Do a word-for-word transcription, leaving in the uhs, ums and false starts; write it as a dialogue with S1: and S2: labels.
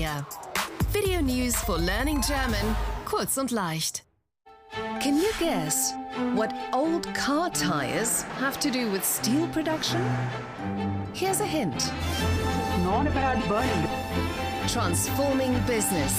S1: Media. Video news for learning German, kurz und leicht. Can you guess what old car tires have to do with steel production? Here's a hint.
S2: Not about burning.
S1: Transforming business.